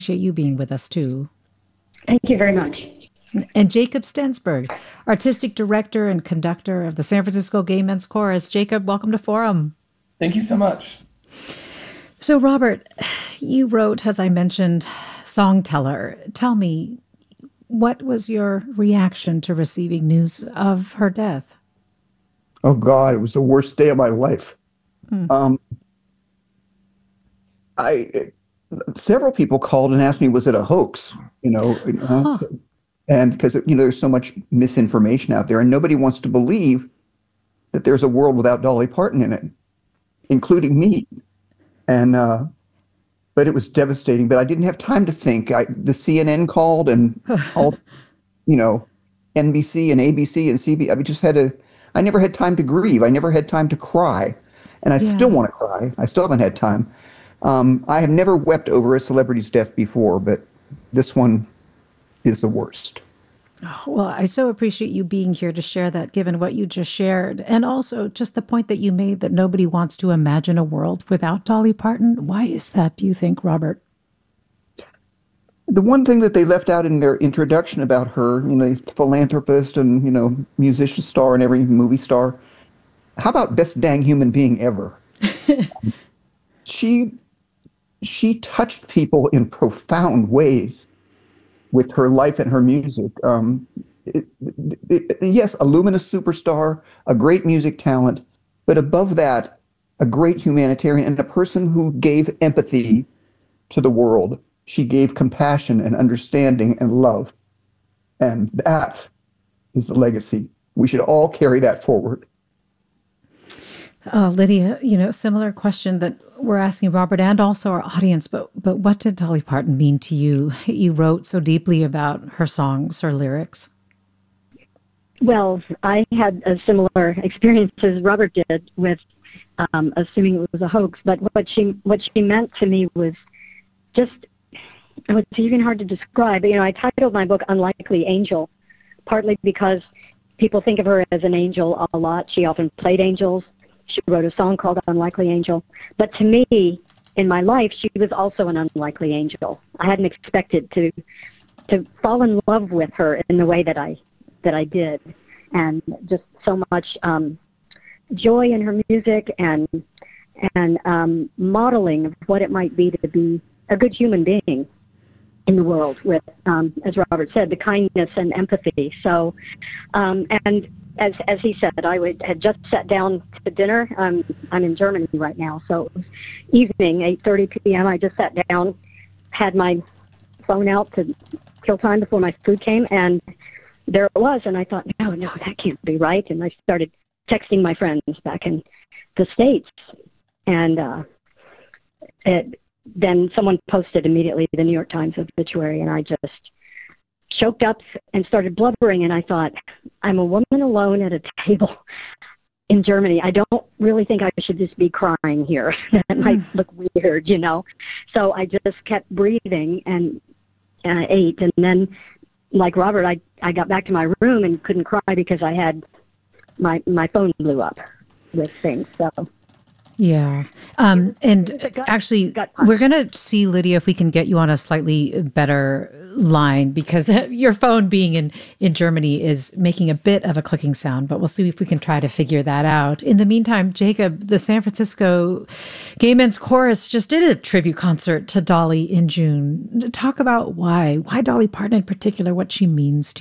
you being with us too. Thank you very much. And Jacob Stensberg, artistic director and conductor of the San Francisco Gay Men's Chorus. Jacob, welcome to Forum. Thank you so much. So, Robert, you wrote, as I mentioned, Songteller. Tell me, what was your reaction to receiving news of her death? Oh God, it was the worst day of my life. Hmm. I Several people called and asked me, was it a hoax? Huh. And because there's so much misinformation out there, and nobody wants to believe that there's a world without Dolly Parton in it, including me. And but it was devastating. But I didn't have time to think. The CNN called and all, you know, NBC and ABC and CB. I just had to. I never had time to grieve. I never had time to cry, and I still Yeah. want to cry. I still haven't had time. I have never wept over a celebrity's death before, but this one is the worst. Well, I so appreciate you being here to share that, given what you just shared. And also just the point that you made that nobody wants to imagine a world without Dolly Parton. Why is that, do you think, Robert? The one thing that they left out in their introduction about her, philanthropist and, musician star and every movie star, how about best dang human being ever? She she touched people in profound ways with her life and her music. Yes, a luminous superstar, a great music talent, but above that, a great humanitarian and a person who gave empathy to the world. She gave compassion and understanding and love. And that is the legacy. We should all carry that forward. Lydia, similar question that we're asking Robert and also our audience, but what did Dolly Parton mean to you? You wrote so deeply about her songs, her lyrics. Well, I had a similar experience as Robert did with assuming it was a hoax. But what she meant to me was just, it was even hard to describe. I titled my book Unlikely Angel, partly because people think of her as an angel a lot. She often played angels. She wrote a song called Unlikely Angel. But to me, in my life, she was also an unlikely angel. I hadn't expected to fall in love with her in the way that I did, and just so much joy in her music and modeling of what it might be to be a good human being in the world with, as Robert said, the kindness and empathy. So, and as he said, had just sat down to dinner. I'm in Germany right now, so it was evening, 8:30 p.m. I just sat down, had my phone out to kill time before my food came, and there it was. And I thought, no, that can't be right. And I started texting my friends back in the States, and then someone posted immediately the New York Times obituary, and I just choked up and started blubbering. And I thought, I'm a woman alone at a table in Germany. I don't really think I should just be crying here. That might look weird, So I just kept breathing and ate. And then, like Robert, I got back to my room and couldn't cry because I had my phone blew up with things. So. Yeah. And actually, we're going to see, Lydia, if we can get you on a slightly better line, because your phone being in Germany is making a bit of a clicking sound, but we'll see if we can try to figure that out. In the meantime, Jacob, the San Francisco Gay Men's Chorus just did a tribute concert to Dolly in June. Talk about why Dolly Parton in particular, what she means to